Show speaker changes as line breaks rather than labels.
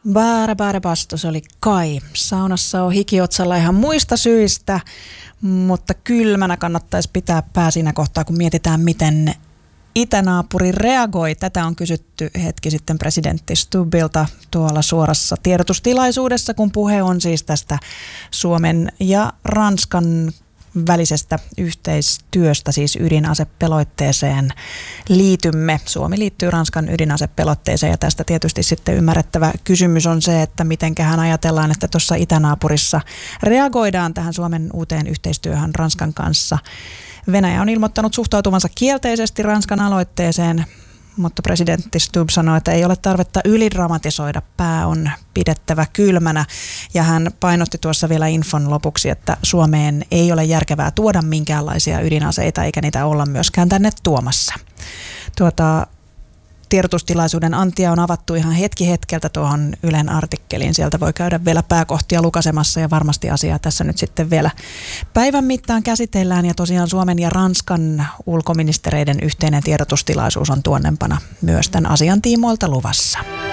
Baara bastos oli Kai. Saunassa on hikiotsalla ihan muista syistä, mutta kylmänä kannattaisi pitää pää siinä kohtaa, kun mietitään, miten itänaapuri reagoi. Tätä on kysytty hetki sitten presidentti Stubbilta tuolla suorassa tiedotustilaisuudessa, kun puhe on siis tästä Suomen ja Ranskan välisestä yhteistyöstä, siis ydinasepelotteeseen liitymme. Suomi liittyy Ranskan ydinasepelotteeseen ja tästä tietysti sitten ymmärrettävä kysymys on se, että mitenköhän ajatellaan, että tuossa itänaapurissa reagoidaan tähän Suomen uuteen yhteistyöhön Ranskan kanssa. Venäjä on ilmoittanut suhtautuvansa kielteisesti Ranskan aloitteeseen, mutta presidentti Stubb sanoi, että ei ole tarvetta ylidramatisoida, pää on pidettävä kylmänä. Ja hän painotti tuossa vielä infon lopuksi, että Suomeen ei ole järkevää tuoda minkäänlaisia ydinaseita, eikä niitä olla myöskään tänne tuomassa. Tiedotustilaisuuden antia on avattu ihan hetki hetkeltä tuohon Ylen artikkeliin. Sieltä voi käydä vielä pääkohtia lukasemassa ja varmasti asiaa tässä nyt sitten vielä päivän mittaan käsitellään. Ja tosiaan Suomen ja Ranskan ulkoministereiden yhteinen tiedotustilaisuus on tuonnempana myös tämän asian tiimoilta luvassa.